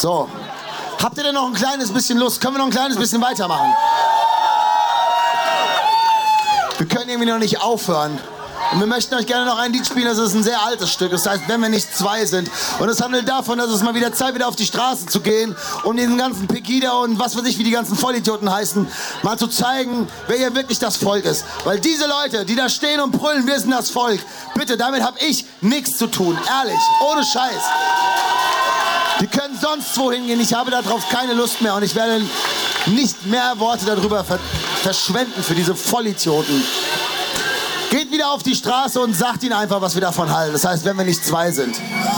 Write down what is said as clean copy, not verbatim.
So. Habt ihr denn noch ein kleines bisschen Lust? Können wir noch ein kleines bisschen weitermachen? Wir können irgendwie noch nicht aufhören. Und wir möchten euch gerne noch ein Lied spielen, das ist ein sehr altes Stück. Das heißt, wenn wir nicht zwei sind. Und es handelt davon, dass es mal wieder Zeit, wieder auf die Straße zu gehen, um diesen ganzen Pegida und was weiß ich, wie die ganzen Vollidioten heißen, mal zu zeigen, wer hier wirklich das Volk ist. Weil diese Leute, die da stehen und brüllen, wir sind das Volk. Bitte, damit habe ich nichts zu tun. Ehrlich, ohne Scheiß. Die können sonst wohin gehen. Ich habe darauf keine Lust mehr und ich werde nicht mehr Worte darüber verschwenden für diese Vollidioten. Geht wieder auf die Straße und sagt ihnen einfach, was wir davon halten. Das heißt, wenn wir nicht zwei sind.